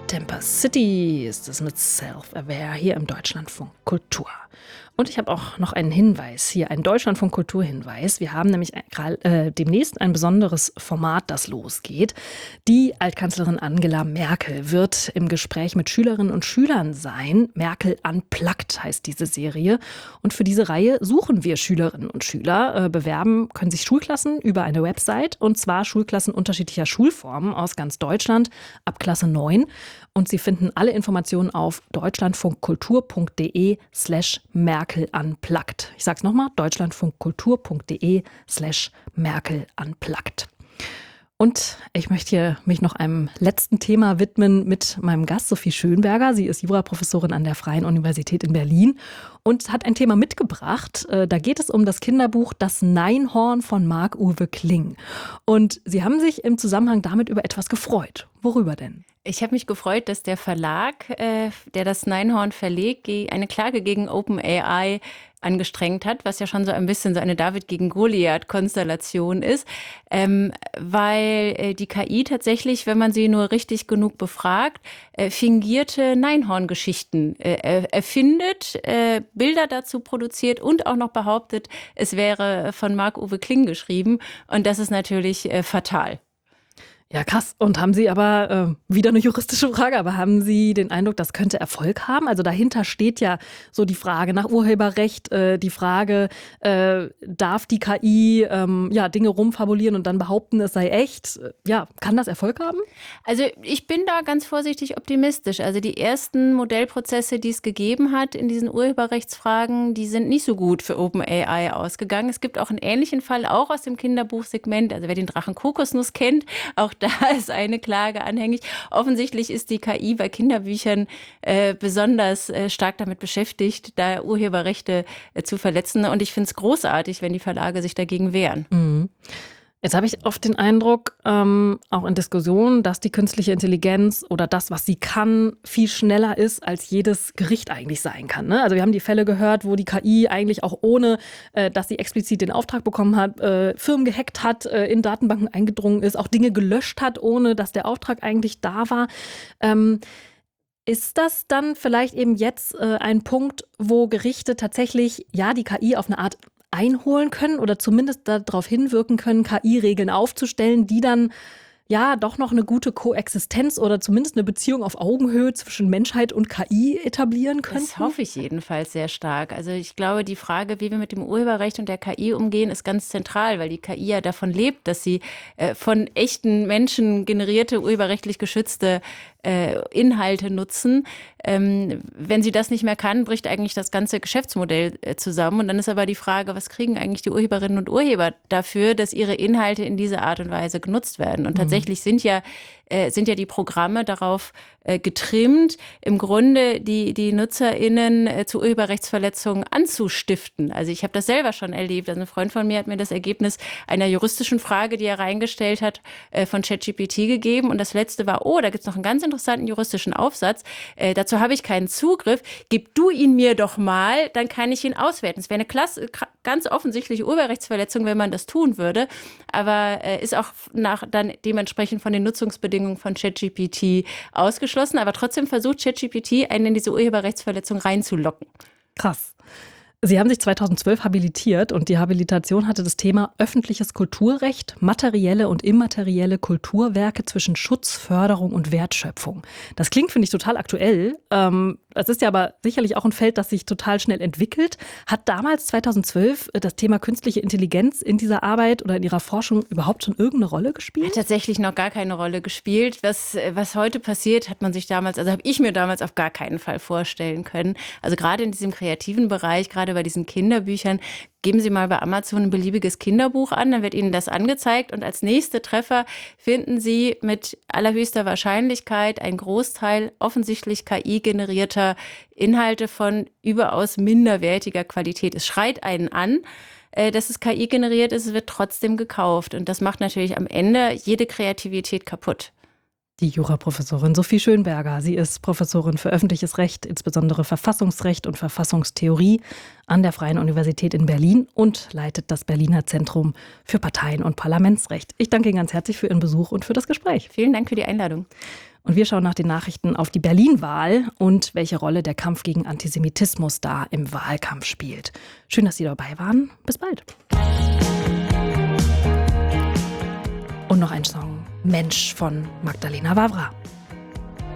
Temper City ist es mit Self-Aware hier im Deutschlandfunk Kultur. Und ich habe auch noch einen Hinweis hier, einen Deutschlandfunk Kultur-Hinweis. Wir haben nämlich demnächst ein besonderes Format, das losgeht. Die Altkanzlerin Angela Merkel wird im Gespräch mit Schülerinnen und Schülern sein. Merkel Unplugged heißt diese Serie. Und für diese Reihe suchen wir Schülerinnen und Schüler. Bewerben können sich Schulklassen über eine Website, und zwar Schulklassen unterschiedlicher Schulformen aus ganz Deutschland ab Klasse 9. Und Sie finden alle Informationen auf deutschlandfunkkultur.de/Merkel Unplugged. Ich sage es nochmal, deutschlandfunkkultur.de/Merkel Unplugged. Und ich möchte hier mich noch einem letzten Thema widmen mit meinem Gast Sophie Schönberger. Sie ist Juraprofessorin an der Freien Universität in Berlin und hat ein Thema mitgebracht. Da geht es um das Kinderbuch Das Neinhorn von Marc-Uwe Kling. Und Sie haben sich im Zusammenhang damit über etwas gefreut. Worüber denn? Ich habe mich gefreut, dass der Verlag, der das Neinhorn verlegt, eine Klage gegen OpenAI angestrengt hat, was ja schon so ein bisschen so eine David gegen Goliath-Konstellation ist, weil die KI tatsächlich, wenn man sie nur richtig genug befragt, fingierte Neinhorn-Geschichten erfindet, Bilder dazu produziert und auch noch behauptet, es wäre von Marc-Uwe Kling geschrieben. Und das ist natürlich fatal. Ja, krass. Und haben Sie aber, wieder eine juristische Frage, aber haben Sie den Eindruck, das könnte Erfolg haben? Also dahinter steht ja so die Frage nach Urheberrecht, die Frage, darf die KI Dinge rumfabulieren und dann behaupten, es sei echt? Ja, kann das Erfolg haben? Also ich bin da ganz vorsichtig optimistisch. Also die ersten Modellprozesse, die es gegeben hat in diesen Urheberrechtsfragen, die sind nicht so gut für OpenAI ausgegangen. Es gibt auch einen ähnlichen Fall, auch aus dem Kinderbuchsegment. Also wer den Drachen Kokosnuss kennt, auch da ist eine Klage anhängig. Offensichtlich ist die KI bei Kinderbüchern besonders stark damit beschäftigt, da Urheberrechte zu verletzen. Und ich finde es großartig, wenn die Verlage sich dagegen wehren. Mhm. Jetzt habe ich oft den Eindruck, auch in Diskussionen, dass die künstliche Intelligenz oder das, was sie kann, viel schneller ist, als jedes Gericht eigentlich sein kann. Ne? Also wir haben die Fälle gehört, wo die KI eigentlich auch ohne, dass sie explizit den Auftrag bekommen hat, Firmen gehackt hat, in Datenbanken eingedrungen ist, auch Dinge gelöscht hat, ohne dass der Auftrag eigentlich da war. Ist das dann vielleicht eben jetzt ein Punkt, wo Gerichte tatsächlich die KI auf eine Art einholen können oder zumindest darauf hinwirken können, KI-Regeln aufzustellen, die dann doch noch eine gute Koexistenz oder zumindest eine Beziehung auf Augenhöhe zwischen Menschheit und KI etablieren könnten? Das hoffe ich jedenfalls sehr stark. Also ich glaube, die Frage, wie wir mit dem Urheberrecht und der KI umgehen, ist ganz zentral, weil die KI ja davon lebt, dass sie von echten Menschen generierte, urheberrechtlich geschützte Inhalte nutzen. Wenn sie das nicht mehr kann, bricht eigentlich das ganze Geschäftsmodell zusammen. Und dann ist aber die Frage, was kriegen eigentlich die Urheberinnen und Urheber dafür, dass ihre Inhalte in diese Art und Weise genutzt werden? Und tatsächlich sind ja die Programme darauf getrimmt, im Grunde die NutzerInnen zu Urheberrechtsverletzungen anzustiften. Also ich habe das selber schon erlebt. Also ein Freund von mir hat mir das Ergebnis einer juristischen Frage, die er reingestellt hat, von ChatGPT gegeben. Und das letzte war, da gibt es noch einen ganz interessanten juristischen Aufsatz. Dazu habe ich keinen Zugriff. Gib du ihn mir doch mal, dann kann ich ihn auswerten. Es wäre eine ganz offensichtliche Urheberrechtsverletzung, wenn man das tun würde. Aber ist auch dann dementsprechend von den Nutzungsbedingungen von ChatGPT ausgeschlossen. Aber trotzdem versucht ChatGPT, einen in diese Urheberrechtsverletzung reinzulocken. Krass. Sie haben sich 2012 habilitiert und die Habilitation hatte das Thema öffentliches Kulturrecht, materielle und immaterielle Kulturwerke zwischen Schutz, Förderung und Wertschöpfung. Das klingt, finde ich, total aktuell. Das ist ja aber sicherlich auch ein Feld, das sich total schnell entwickelt. Hat damals 2012 das Thema künstliche Intelligenz in dieser Arbeit oder in Ihrer Forschung überhaupt schon irgendeine Rolle gespielt? Hat tatsächlich noch gar keine Rolle gespielt. Was heute passiert, habe ich mir damals auf gar keinen Fall vorstellen können. Also gerade in diesem kreativen Bereich, gerade bei diesen Kinderbüchern, geben Sie mal bei Amazon ein beliebiges Kinderbuch an, dann wird Ihnen das angezeigt und als nächste Treffer finden Sie mit allerhöchster Wahrscheinlichkeit einen Großteil offensichtlich KI-generierter Inhalte von überaus minderwertiger Qualität. Es schreit einen an, dass es KI generiert ist, es wird trotzdem gekauft und das macht natürlich am Ende jede Kreativität kaputt. Die Juraprofessorin Sophie Schönberger. Sie ist Professorin für öffentliches Recht, insbesondere Verfassungsrecht und Verfassungstheorie an der Freien Universität in Berlin und leitet das Berliner Zentrum für Parteien- und Parlamentsrecht. Ich danke Ihnen ganz herzlich für Ihren Besuch und für das Gespräch. Vielen Dank für die Einladung. Und wir schauen nach den Nachrichten auf die Berlin-Wahl und welche Rolle der Kampf gegen Antisemitismus da im Wahlkampf spielt. Schön, dass Sie dabei waren. Bis bald. Und noch ein Song, Mensch von Magdalena Wawra.